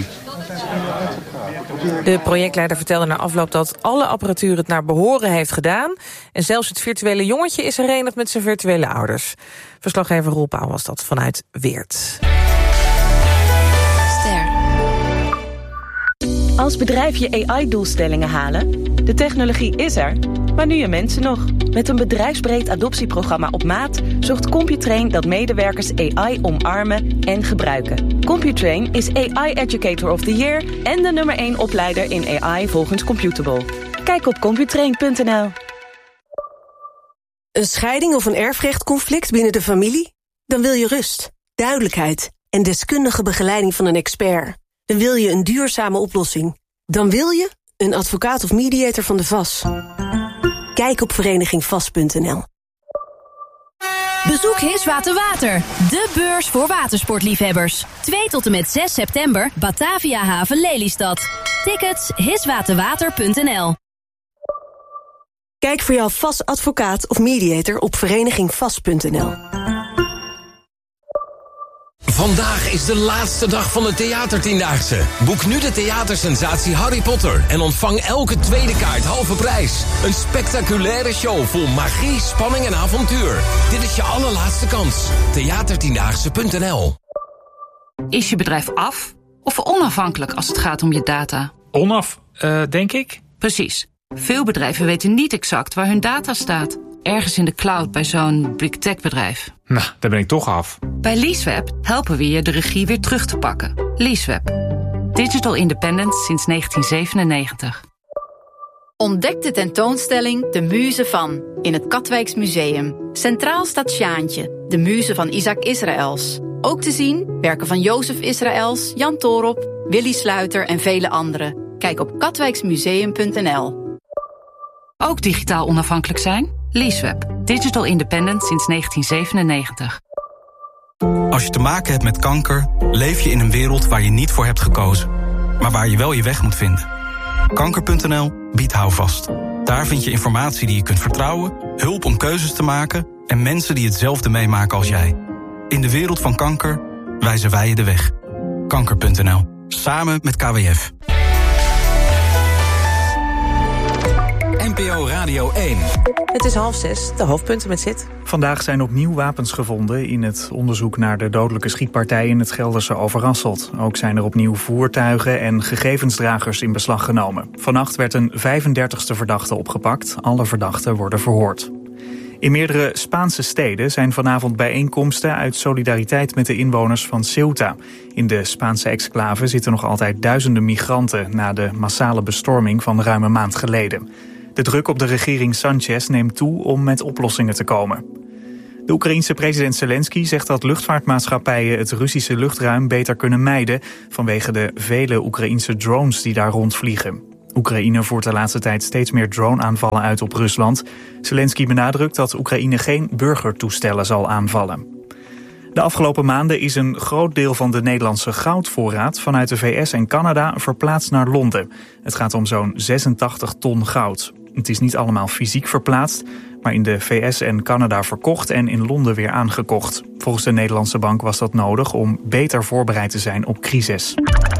De projectleider vertelde na afloop dat alle apparatuur het naar behoren heeft gedaan. En zelfs het virtuele jongetje is herenigd met zijn virtuele ouders. Verslaggever Roel Pauw was dat vanuit Weert. Als bedrijf je AI-doelstellingen halen? De technologie is er, maar nu je mensen nog. Met een bedrijfsbreed adoptieprogramma op maat zorgt Computrain dat medewerkers AI omarmen en gebruiken. Computrain is AI Educator of the Year en de nummer 1 opleider in AI volgens Computable. Kijk op computrain.nl. Een scheiding of een erfrechtconflict binnen de familie? Dan wil je rust, duidelijkheid en deskundige begeleiding van een expert. Dan wil je een duurzame oplossing. Dan wil je een advocaat of mediator van de VAS. Kijk op verenigingvas.nl. Bezoek Hiswater Water, de beurs voor watersportliefhebbers. 2 tot en met 6 september, Batavia Haven Lelystad. Tickets hiswaterwater.nl. Kijk voor jouw VAS advocaat of mediator op verenigingvas.nl. Vandaag is de laatste dag van de Theatertiendaagse. Boek nu de theatersensatie Harry Potter en ontvang elke tweede kaart halve prijs. Een spectaculaire show vol magie, spanning en avontuur. Dit is je allerlaatste kans. Theatertiendaagse.nl. Is je bedrijf af of onafhankelijk als het gaat om je data? Onaf, denk ik. Precies. Veel bedrijven weten niet exact waar hun data staat. Ergens in de cloud bij zo'n big tech bedrijf. Nou, daar ben ik toch af. Bij Leaseweb helpen we je de regie weer terug te pakken. Leaseweb. Digital independence sinds 1997. Ontdek de tentoonstelling De Muze van in het Katwijks Museum. Centraal staat Sjaantje, de muze van Isaac Israëls. Ook te zien werken van Jozef Israëls, Jan Toorop, Willy Sluiter en vele anderen. Kijk op katwijksmuseum.nl. Ook digitaal onafhankelijk zijn? Leaseweb. Digital independent sinds 1997. Als je te maken hebt met kanker, leef je in een wereld waar je niet voor hebt gekozen. Maar waar je wel je weg moet vinden. Kanker.nl biedt houvast. Daar vind je informatie die je kunt vertrouwen, hulp om keuzes te maken en mensen die hetzelfde meemaken als jij. In de wereld van kanker wijzen wij je de weg. Kanker.nl. Samen met KWF. NPO Radio 1. Het is 5:30, de hoofdpunten met Sid. Vandaag zijn opnieuw wapens gevonden in het onderzoek naar de dodelijke schietpartij in het Gelderse Overasselt. Ook zijn er opnieuw voertuigen en gegevensdragers in beslag genomen. Vannacht werd een 35e verdachte opgepakt. Alle verdachten worden verhoord. In meerdere Spaanse steden zijn vanavond bijeenkomsten uit solidariteit met de inwoners van Ceuta. In de Spaanse exclave zitten nog altijd duizenden migranten na de massale bestorming van ruim een maand geleden. De druk op de regering Sanchez neemt toe om met oplossingen te komen. De Oekraïense president Zelensky zegt dat luchtvaartmaatschappijen het Russische luchtruim beter kunnen mijden vanwege de vele Oekraïense drones die daar rondvliegen. Oekraïne voert de laatste tijd steeds meer drone-aanvallen uit op Rusland. Zelensky benadrukt dat Oekraïne geen burgertoestellen zal aanvallen. De afgelopen maanden is een groot deel van de Nederlandse goudvoorraad vanuit de VS en Canada verplaatst naar Londen. Het gaat om zo'n 86 ton goud. Het is niet allemaal fysiek verplaatst, maar in de VS en Canada verkocht en in Londen weer aangekocht. Volgens de Nederlandse bank was dat nodig om beter voorbereid te zijn op crisis.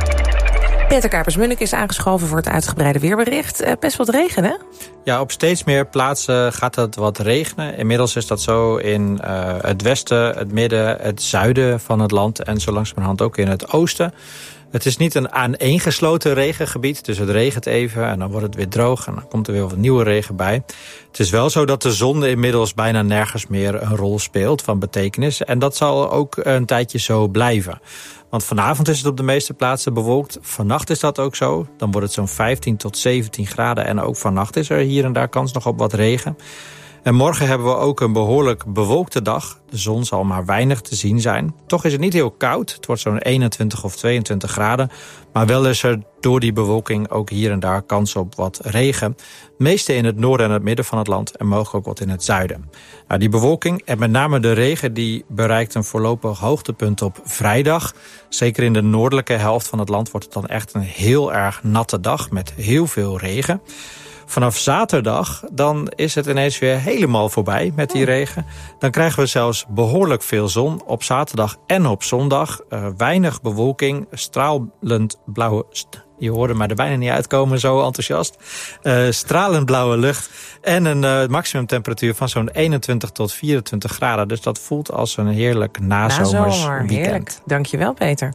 Peter Kapers-Munnik is aangeschoven voor het uitgebreide weerbericht. Best wat regen, hè? Ja, op steeds meer plaatsen gaat het wat regenen. Inmiddels is dat zo in het westen, het midden, het zuiden van het land en zo langzamerhand ook in het oosten. Het is niet een aaneengesloten regengebied, dus het regent even en dan wordt het weer droog en dan komt er weer wat nieuwe regen bij. Het is wel zo dat de zon inmiddels bijna nergens meer een rol speelt van betekenis en dat zal ook een tijdje zo blijven. Want vanavond is het op de meeste plaatsen bewolkt. Vannacht is dat ook zo. Dan wordt het zo'n 15 tot 17 graden. En ook vannacht is er hier en daar kans nog op wat regen. En morgen hebben we ook een behoorlijk bewolkte dag. De zon zal maar weinig te zien zijn. Toch is het niet heel koud. Het wordt zo'n 21 of 22 graden. Maar wel is er door die bewolking ook hier en daar kans op wat regen. Meeste in het noorden en het midden van het land en mogelijk ook wat in het zuiden. Nou, die bewolking en met name de regen die bereikt een voorlopig hoogtepunt op vrijdag. Zeker in de noordelijke helft van het land wordt het dan echt een heel erg natte dag met heel veel regen. Vanaf zaterdag dan is het ineens weer helemaal voorbij met die regen. Dan krijgen we zelfs behoorlijk veel zon op zaterdag en op zondag. Weinig bewolking, stralend blauwe... Je hoorde mij er bijna niet uitkomen, zo enthousiast. Stralend blauwe lucht en een maximumtemperatuur van zo'n 21 tot 24 graden. Dus dat voelt als een heerlijk nazomers weekend. Heerlijk. Dankjewel, Peter.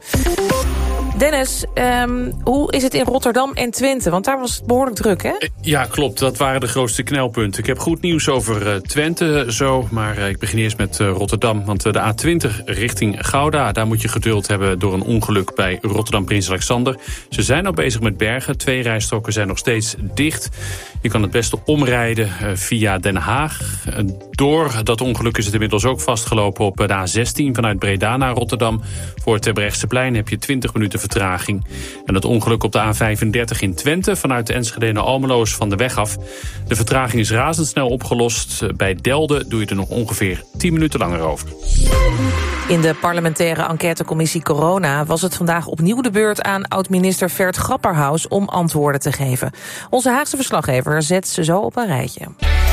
Dennis, hoe is het in Rotterdam en Twente? Want daar was het behoorlijk druk, hè? Ja, klopt. Dat waren de grootste knelpunten. Ik heb goed nieuws over Twente zo, maar ik begin eerst met Rotterdam. Want de A20 richting Gouda, daar moet je geduld hebben door een ongeluk bij Rotterdam Prins Alexander. Ze zijn al bezig met bergen. 2 rijstroken zijn nog steeds dicht. Je kan het beste omrijden via Den Haag. Door dat ongeluk is het inmiddels ook vastgelopen op de A16 vanuit Breda naar Rotterdam. Voor het Terbrechtseplein heb je 20 minuten vertraging. En het ongeluk op de A35 in Twente vanuit de Enschede naar Almelo is van de weg af. De vertraging is razendsnel opgelost. Bij Delden doe je er nog ongeveer 10 minuten langer over. In de parlementaire enquêtecommissie Corona was het vandaag opnieuw de beurt aan oud-minister Vert Grapperhaus om antwoorden te geven. Onze Haagse verslaggever zet ze zo op een rijtje.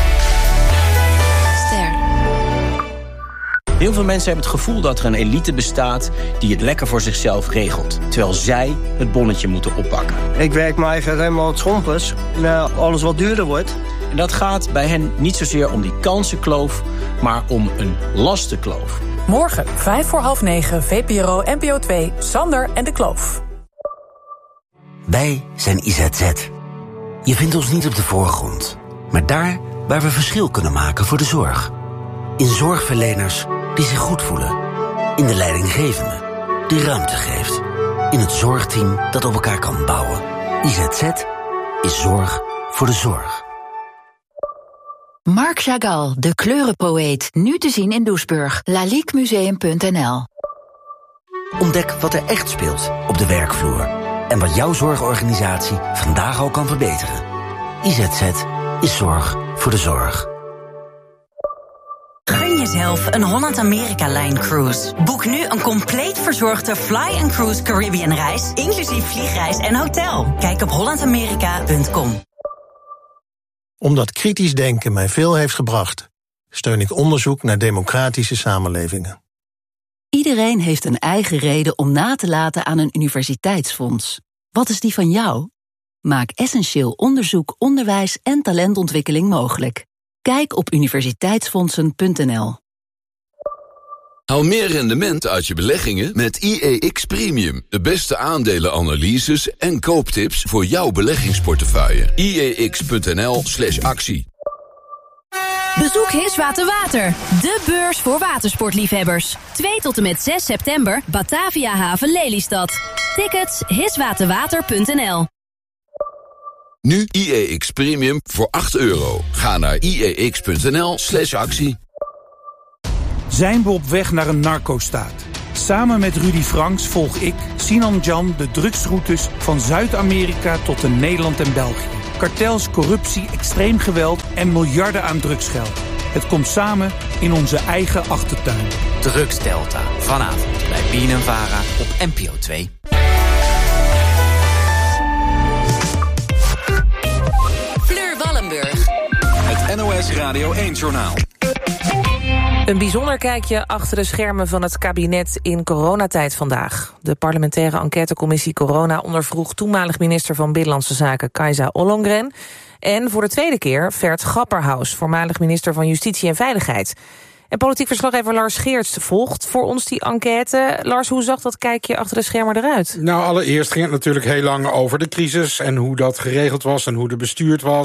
Heel veel mensen hebben het gevoel dat er een elite bestaat die het lekker voor zichzelf regelt, terwijl zij het bonnetje moeten oppakken. Ik werk me eigenlijk helemaal het schompers naar alles wat duurder wordt. En dat gaat bij hen niet zozeer om die kansenkloof, maar om een lastenkloof. Morgen, 9:05, VPRO NPO 2, Sander en de Kloof. Wij zijn IZZ. Je vindt ons niet op de voorgrond, maar daar waar we verschil kunnen maken voor de zorg. In zorgverleners die zich goed voelen. In de leidinggevende die ruimte geeft. In het zorgteam dat op elkaar kan bouwen. IZZ is zorg voor de zorg. Marc Chagall, de kleurenpoëet. Nu te zien in Doesburg. laliquemuseum.nl. Ontdek wat er echt speelt op de werkvloer. En wat jouw zorgorganisatie vandaag al kan verbeteren. IZZ is zorg voor de zorg. Gun jezelf een Holland-Amerika-lijn-cruise. Boek nu een compleet verzorgde Fly & Cruise Caribbean-reis, inclusief vliegreis en hotel. Kijk op hollandamerika.com. Omdat kritisch denken mij veel heeft gebracht, steun ik onderzoek naar democratische samenlevingen. Iedereen heeft een eigen reden om na te laten aan een universiteitsfonds. Wat is die van jou? Maak essentieel onderzoek, onderwijs en talentontwikkeling mogelijk. Kijk op universiteitsfondsen.nl. Haal meer rendement uit je beleggingen met IEX Premium. De beste aandelenanalyses en kooptips voor jouw beleggingsportefeuille. IEX.nl/actie. Bezoek Hiswater Water, de beurs voor watersportliefhebbers. 2 tot en met 6 september, Batavia Haven Lelystad. Tickets hiswaterwater.nl. Nu IEX Premium voor €8. Ga naar IEX.nl/actie. Zijn we op weg naar een narcostaat? Samen met Rudy Franks volg ik, Sinan Jan, de drugsroutes van Zuid-Amerika tot in Nederland en België. Kartels, corruptie, extreem geweld en miljarden aan drugsgeld. Het komt samen in onze eigen achtertuin. Drugsdelta, vanavond bij BNNVARA op NPO 2. Fleur Wallenburg. Het NOS Radio 1-journaal. Een bijzonder kijkje achter de schermen van het kabinet in coronatijd vandaag. De parlementaire enquêtecommissie Corona ondervroeg toenmalig minister van Binnenlandse Zaken Kajsa Ollongren. En voor de tweede keer Vert Grapperhaus, voormalig minister van Justitie en Veiligheid. En politiek verslaggever Lars Geerts volgt voor ons die enquête. Lars, hoe zag dat kijkje achter de schermen eruit? Nou, allereerst ging het natuurlijk heel lang over de crisis en hoe dat geregeld was en hoe er bestuurd was.